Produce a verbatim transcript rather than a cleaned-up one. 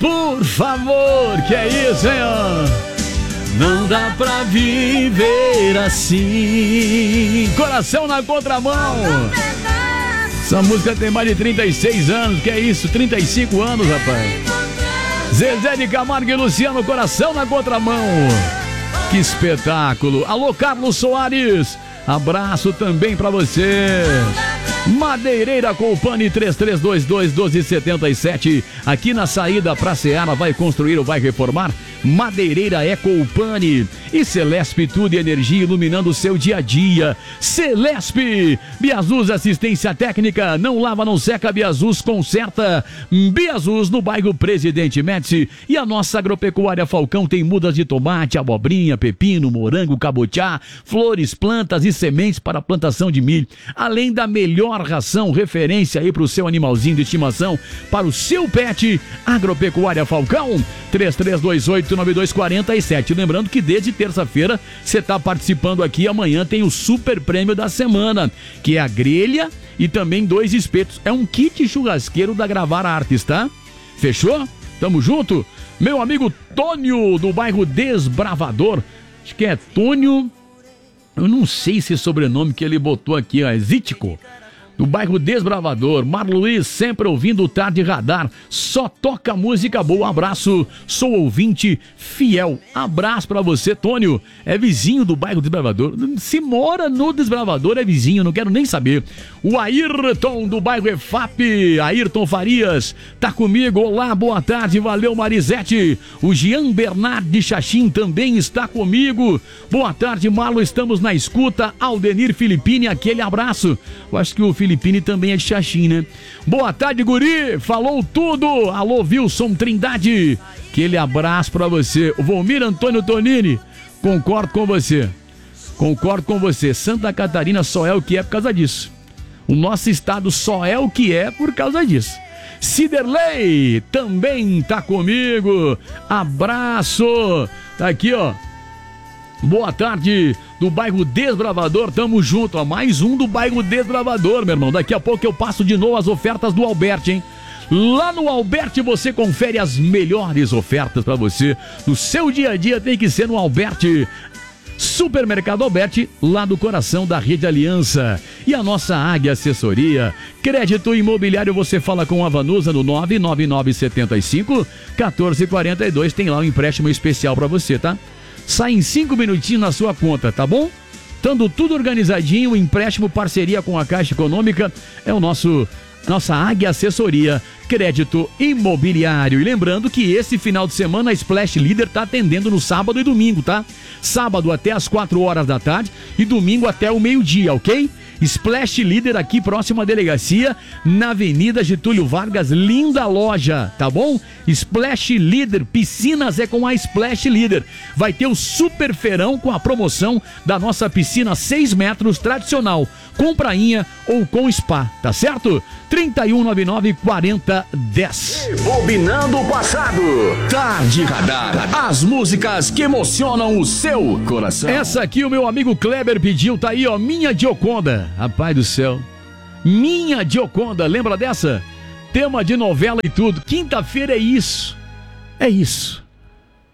Por favor, que é isso, hein? Não dá pra viver assim. Coração na contramão. Essa música tem mais de trinta e seis anos. Que é isso? trinta e cinco anos, rapaz. Zezé de Camargo e Luciano, Coração na contramão. Que espetáculo. Alô, Carlos Soares. Abraço também pra você. Madeireira Colpani três três dois dois, um dois sete sete. Aqui na saída pra Seara, vai construir ou vai reformar? Madeireira é Colpani. E Celesp, tudo e energia iluminando o seu dia a dia. Celesp, Biazus Assistência Técnica, não lava, não seca, Biazus conserta. Biazus no bairro Presidente Médici. E a nossa agropecuária Falcão tem mudas de tomate, abobrinha, pepino, morango, cabotiá, flores, plantas e sementes para a plantação de milho. Além da melhor ração, referência aí para o seu animalzinho de estimação, para o seu pet. Agropecuária Falcão, três três dois oito, nove dois quatro sete. Lembrando que desde terça-feira você está participando aqui. Amanhã tem o super prêmio da semana, que é a grelha e também dois espetos. É um kit churrasqueiro da Gravar Artes, tá? Fechou? Tamo junto? Meu amigo Tônio, do bairro Desbravador. Acho que é Tônio. Eu não sei se é sobrenome que ele botou aqui, ó. É Zítico. Do bairro Desbravador. Marluiz, sempre ouvindo o Tarde Radar. Só toca música boa. Abraço, sou ouvinte fiel. Abraço pra você, Tônio. É vizinho do bairro Desbravador. Se mora no Desbravador, é vizinho, não quero nem saber. O Ayrton, do bairro E F A P. Ayrton Farias, tá comigo. Olá, boa tarde, valeu, Marisete. O Jean Bernard de Xaxim também está comigo. Boa tarde, Marlo, estamos na escuta. Aldenir Filipini, aquele abraço. Eu acho que o Filipini também é de Xaxim, né? Boa tarde, guri, falou tudo. Alô, Wilson Trindade, aquele abraço pra você. O Volmir Antônio Tonini, concordo com você. Concordo com você. Santa Catarina só é o que é por causa disso. O nosso estado só é o que é por causa disso. Ciderley também tá comigo. Abraço. Tá aqui, ó. Boa tarde, do bairro Desbravador, tamo junto, ó, mais um do bairro Desbravador, meu irmão. Daqui a pouco eu passo de novo as ofertas do Alberti, hein? Lá no Alberti você confere as melhores ofertas pra você. No seu dia a dia tem que ser no Alberti. Supermercado Alberti, lá do coração da Rede Aliança. E a nossa Águia Assessoria. Crédito imobiliário, você fala com a Vanusa no nove nove nove sete cinco, um quatro quatro dois. Tem lá um empréstimo especial pra você, tá? Sai em cinco minutinhos na sua conta, tá bom? Tando tudo organizadinho, empréstimo, parceria com a Caixa Econômica, é o nosso, nossa Águia Assessoria, crédito imobiliário. E lembrando que esse final de semana a Splash Leader tá atendendo no sábado e domingo, tá? Sábado até as quatro horas da tarde e domingo até o meio-dia, ok? Splash Leader aqui próximo à delegacia, na Avenida Getúlio Vargas, linda loja, tá bom? Splash Leader, piscinas é com a Splash Leader. Vai ter o super feirão com a promoção da nossa piscina seis metros tradicional, com prainha ou com spa, tá certo? trinta e um, noventa e nove, quarenta, dez. Rebobinando o passado. Tarde Radar. As músicas que emocionam o seu coração. Essa aqui o meu amigo Kleber pediu, tá aí, ó, Minha Gioconda. Rapaz do céu. Minha Gioconda, lembra dessa? Tema de novela e tudo. Quinta-feira é isso. É isso.